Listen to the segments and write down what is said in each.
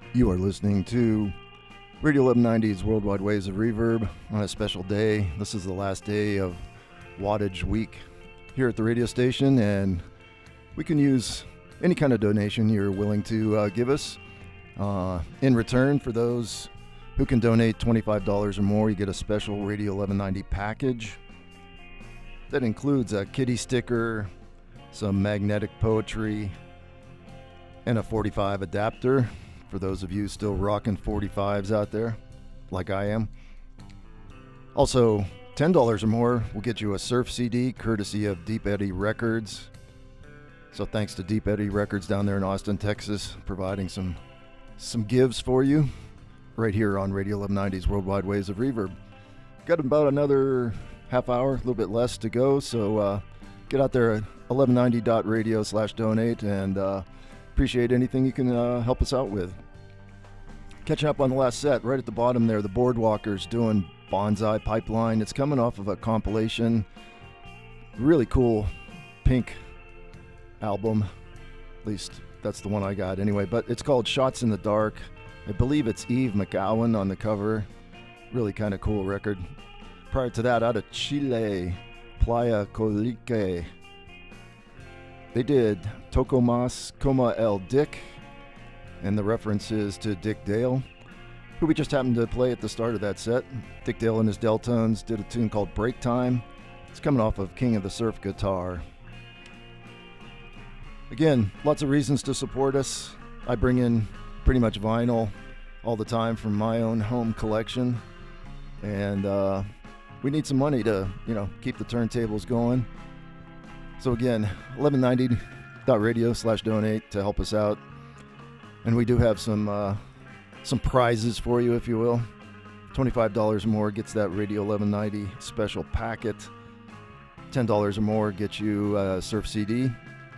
You are listening to Radio 1190's Worldwide Waves of Reverb on a special day. This is the last day of Wattage Week here at the radio station, and we can use any kind of donation you're willing to give us. In return, for those who can donate $25 or more, you get a special Radio 1190 package that includes a kitty sticker, some magnetic poetry, and a 45 adapter for those of you still rocking 45s out there, like I am. Also, $10 or more will get you a surf CD courtesy of Deep Eddy Records. So thanks to Deep Eddy Records down there in Austin, Texas, providing some gives for you right here on Radio 1190's Worldwide Waves of Reverb. Got about another half hour, a little bit less to go, so get out there at 1190.radio/donate and appreciate anything you can help us out with. Catching up on the last set, right at the bottom there, the Boardwalkers doing Bonsai Pipeline. It's coming off of a compilation, really cool Pink album, at least that's the one I got anyway, but it's called Shots in the Dark. I believe it's Eve McGowan on the cover. Really kind of cool record. Prior to that, out of Chile, Playa Colique, they did Toco Mas Como El Dick, and the reference is to Dick Dale, who we just happened to play at the start of that set. Dick Dale and his Deltones did a tune called Break Time. It's coming off of King of the Surf guitar. Again, lots of reasons to support us. I bring in pretty much vinyl all the time from my own home collection, and we need some money to, keep the turntables going. So again, 1190.radio/donate to help us out. And we do have some prizes for you, if you will. $25 or more gets that Radio 1190 special packet. $10 or more gets you a surf CD.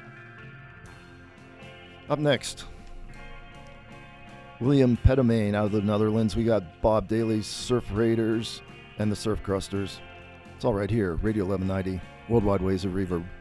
Up next, William Pedomain out of the Netherlands. We got Bob Daly's Surf Raiders and the Surf Crusters. It's all right here, Radio 1190, Worldwide Waves of Reverb.